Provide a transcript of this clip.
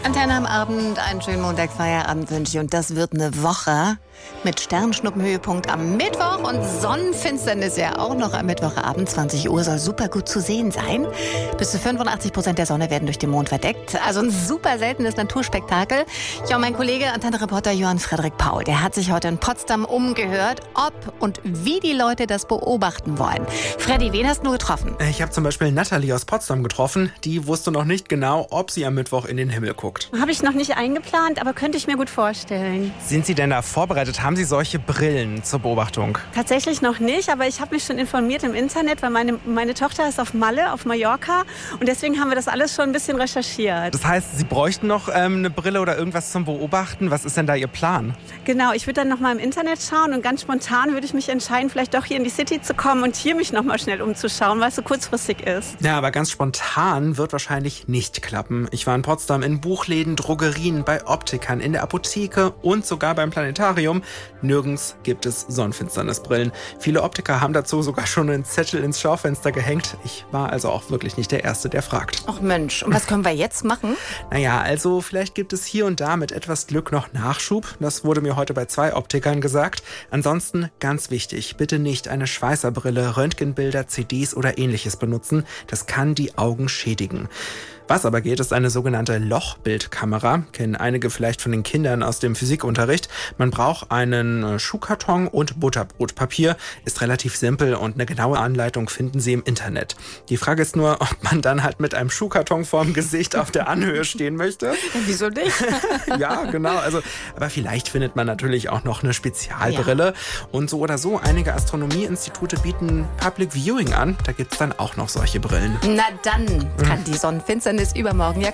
Antenne am Abend, einen schönen Montagsfeierabend wünsche ich. Und das wird eine Woche mit Sternschnuppenhöhepunkt am Mittwoch und Sonnenfinsternis ja auch noch am Mittwochabend. 20 Uhr soll super gut zu sehen sein. Bis zu 85% der Sonne werden durch den Mond verdeckt. Also ein super seltenes Naturspektakel. Ja, und mein Kollege, Antenne-Reporter Johann Frederik Paul, der hat sich heute in Potsdam umgehört, ob und wie die Leute das beobachten wollen. Freddy, wen hast du getroffen? Ich habe zum Beispiel Nathalie aus Potsdam getroffen. Die wusste noch nicht genau, ob sie am Mittwoch in den Himmel guckt. Habe ich noch nicht eingeplant, aber könnte ich mir gut vorstellen. Sind Sie denn da vorbereitet? Haben Sie solche Brillen zur Beobachtung? Tatsächlich noch nicht, aber ich habe mich schon informiert im Internet, weil meine Tochter ist auf Malle, auf Mallorca. Und deswegen haben wir das alles schon ein bisschen recherchiert. Das heißt, Sie bräuchten noch eine Brille oder irgendwas zum Beobachten? Was ist denn da Ihr Plan? Genau, ich würde dann noch mal im Internet schauen und ganz spontan würde ich mich entscheiden, vielleicht doch hier in die City zu kommen und hier mich noch mal schnell umzuschauen, weil es so kurzfristig ist. Ja, aber ganz spontan wird wahrscheinlich nicht klappen. Ich war in Potsdam in Buchläden, Drogerien, bei Optikern, in der Apotheke und sogar beim Planetarium. Nirgends gibt es Sonnenfinsternisbrillen. Viele Optiker haben dazu sogar schon einen Zettel ins Schaufenster gehängt. Ich war also auch wirklich nicht der Erste, der fragt. Ach Mensch, und was können wir jetzt machen? Naja, also vielleicht gibt es hier und da mit etwas Glück noch Nachschub. Das wurde mir heute bei 2 Optikern gesagt. Ansonsten ganz wichtig, bitte nicht eine Schweißerbrille, Röntgenbilder, CDs oder ähnliches benutzen. Das kann die Augen schädigen. Was aber geht, ist eine sogenannte Lochbildkamera. Kennen einige vielleicht von den Kindern aus dem Physikunterricht. Man braucht einen Schuhkarton und Butterbrotpapier. Ist relativ simpel und eine genaue Anleitung finden Sie im Internet. Die Frage ist nur, ob man dann halt mit einem Schuhkarton vorm Gesicht auf der Anhöhe stehen möchte. Wieso nicht? Ja, genau. Aber vielleicht findet man natürlich auch noch eine Spezialbrille. Ja. Und so oder so, einige Astronomieinstitute bieten Public Viewing an. Da gibt's dann auch noch solche Brillen. Na dann kann die Sonnenfinsternis übermorgen ja